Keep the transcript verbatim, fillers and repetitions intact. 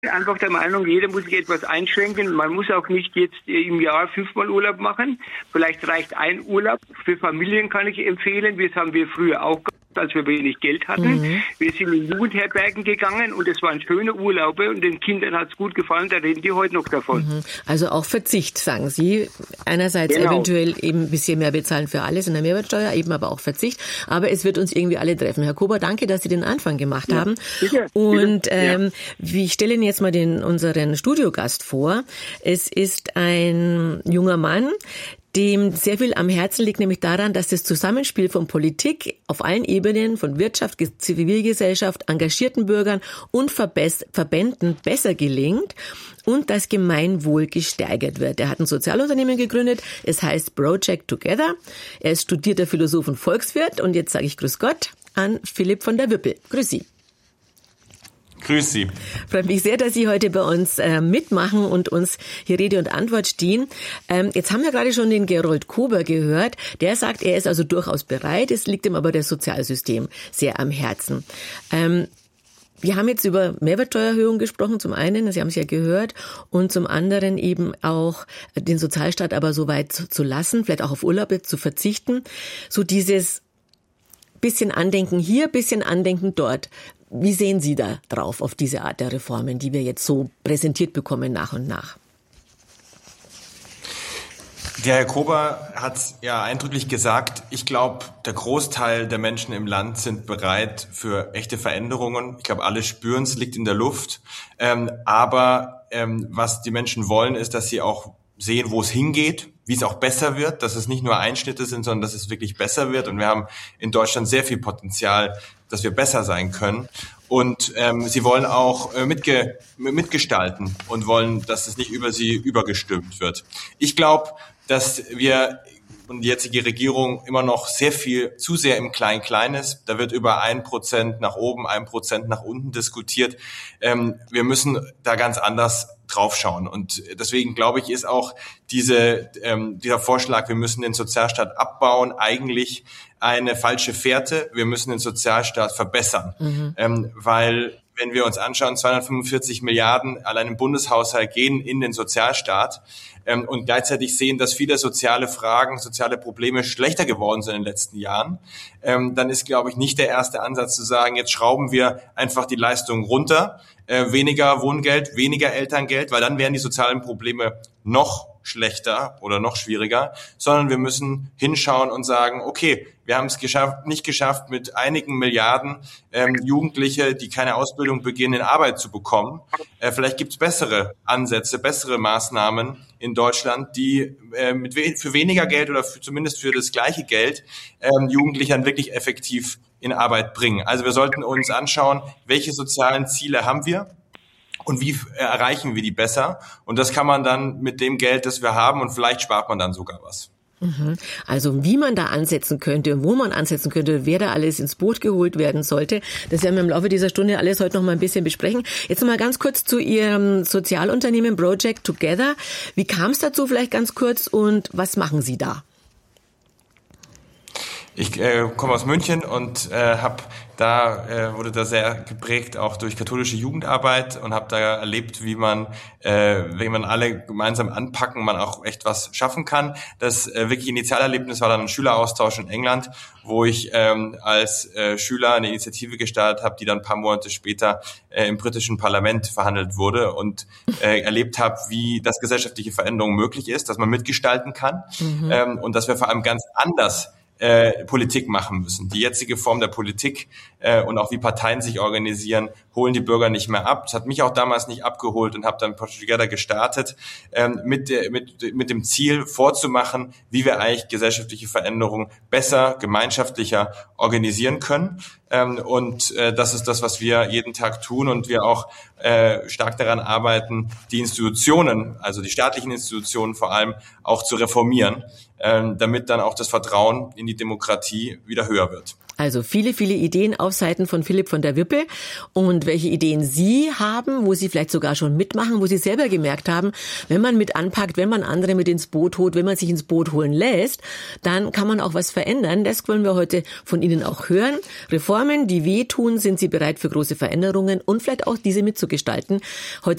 einfach der Meinung, jeder muss sich etwas einschränken. Man muss auch nicht jetzt im Jahr fünfmal Urlaub machen. Vielleicht reicht ein Urlaub. Für Familien kann ich empfehlen. Das haben wir früher auch gehabt, als wir wenig Geld hatten. Mhm. Wir sind in Jugendherbergen gegangen und es waren schöne Urlaube und den Kindern hat es gut gefallen. Da reden die heute noch davon. Mhm. Also auch Verzicht, sagen Sie. Einerseits genau. eventuell eben ein bisschen mehr bezahlen für alles in der Mehrwertsteuer, eben aber auch Verzicht. Aber es wird uns irgendwie alle treffen. Herr Kober, danke, dass Sie den Anfang gemacht ja, haben. Bitte, und bitte, ähm, ja. ich stelle Ihnen jetzt mal den, unseren Studiogast vor. Es ist ein junger Mann, dem sehr viel am Herzen liegt, nämlich daran, dass das Zusammenspiel von Politik auf allen Ebenen, von Wirtschaft, Zivilgesellschaft, engagierten Bürgern und Verbänden besser gelingt und das Gemeinwohl gesteigert wird. Er hat ein Sozialunternehmen gegründet, es heißt Project Together. Er ist studierter Philosoph und Volkswirt und jetzt sage ich Grüß Gott an Philipp von der Wüppel. Grüß Sie. Grüß Sie. Freut mich sehr, dass Sie heute bei uns äh, mitmachen und uns hier Rede und Antwort stehen. Ähm, jetzt haben wir gerade schon den Gerold Kober gehört. Der sagt, er ist also durchaus bereit. Es liegt ihm aber das Sozialsystem sehr am Herzen. Ähm, wir haben jetzt über Mehrwertsteuererhöhung gesprochen, zum einen, Sie haben es ja gehört, und zum anderen eben auch den Sozialstaat aber so weit zu, zu lassen, vielleicht auch auf Urlaube zu verzichten. So dieses bisschen Andenken hier, bisschen Andenken dort. Wie sehen Sie da drauf, auf diese Art der Reformen, die wir jetzt so präsentiert bekommen nach und nach? Der Herr Kober hat ja eindrücklich gesagt, ich glaube, der Großteil der Menschen im Land sind bereit für echte Veränderungen. Ich glaube, alle spüren es, liegt in der Luft. Ähm, aber ähm, was die Menschen wollen, ist, dass sie auch sehen, wo es hingeht, wie es auch besser wird, dass es nicht nur Einschnitte sind, sondern dass es wirklich besser wird. Und wir haben in Deutschland sehr viel Potenzial, dass wir besser sein können. Und ähm, sie wollen auch äh, mitge- mitgestalten und wollen, dass es nicht über sie übergestülpt wird. Ich glaube, dass wir und die jetzige Regierung immer noch sehr viel zu sehr im Klein-Klein ist. Da wird über ein Prozent nach oben, ein Prozent nach unten diskutiert. Ähm, wir müssen da ganz anders draufschauen. Und deswegen glaube ich, ist auch diese, ähm, dieser Vorschlag, wir müssen den Sozialstaat abbauen, eigentlich eine falsche Fährte. Wir müssen den Sozialstaat verbessern, mhm. ähm, weil wenn wir uns anschauen, zweihundertfünfundvierzig Milliarden allein im Bundeshaushalt gehen in den Sozialstaat ähm, und gleichzeitig sehen, dass viele soziale Fragen, soziale Probleme schlechter geworden sind in den letzten Jahren, ähm, dann ist, glaube ich, nicht der erste Ansatz zu sagen, jetzt schrauben wir einfach die Leistungen runter, äh, weniger Wohngeld, weniger Elterngeld, weil dann wären die sozialen Probleme noch schlechter oder noch schwieriger, sondern wir müssen hinschauen und sagen, okay, wir haben es geschafft, nicht geschafft, mit einigen Milliarden ähm, Jugendliche, die keine Ausbildung beginnen, in Arbeit zu bekommen. Äh, vielleicht gibt es bessere Ansätze, bessere Maßnahmen in Deutschland, die äh, mit we- für weniger Geld oder für, zumindest für das gleiche Geld ähm, Jugendliche dann wirklich effektiv in Arbeit bringen. Also wir sollten uns anschauen, welche sozialen Ziele haben wir und wie erreichen wir die besser. Und das kann man dann mit dem Geld, das wir haben, und vielleicht spart man dann sogar was. Also wie man da ansetzen könnte und wo man ansetzen könnte, wer da alles ins Boot geholt werden sollte, das werden wir im Laufe dieser Stunde alles heute noch mal ein bisschen besprechen. Jetzt noch mal ganz kurz zu Ihrem Sozialunternehmen Project Together. Wie kam es dazu vielleicht ganz kurz und was machen Sie da? Ich äh, komme aus München und äh, habe da äh, wurde da sehr geprägt auch durch katholische Jugendarbeit und habe da erlebt, wie man, äh, wenn man alle gemeinsam anpacken, man auch echt was schaffen kann. Das äh, wirklich Initialerlebnis war dann ein Schüleraustausch in England, wo ich ähm, als äh, Schüler eine Initiative gestartet habe, die dann ein paar Monate später äh, im britischen Parlament verhandelt wurde und äh, erlebt habe, wie das gesellschaftliche Veränderung möglich ist, dass man mitgestalten kann mhm. ähm, und dass wir vor allem ganz anders Äh, Politik machen müssen. Die jetzige Form der Politik äh, und auch wie Parteien sich organisieren, holen die Bürger nicht mehr ab. Das hat mich auch damals nicht abgeholt und habe dann Project Together gestartet, ähm, mit, der, mit, mit dem Ziel vorzumachen, wie wir eigentlich gesellschaftliche Veränderungen besser, gemeinschaftlicher organisieren können. Ähm, und äh, das ist das, was wir jeden Tag tun und wir auch äh, stark daran arbeiten, die Institutionen, also die staatlichen Institutionen vor allem, auch zu reformieren, ähm, damit dann auch das Vertrauen in die Demokratie wieder höher wird. Also viele, viele Ideen auf Seiten von Philipp von der Wüppel. Und welche Ideen Sie haben, wo Sie vielleicht sogar schon mitmachen, wo Sie selber gemerkt haben, wenn man mit anpackt, wenn man andere mit ins Boot holt, wenn man sich ins Boot holen lässt, dann kann man auch was verändern. Das wollen wir heute von Ihnen auch hören. Reformen, die wehtun, sind Sie bereit für große Veränderungen und vielleicht auch diese mitzugestalten. Heute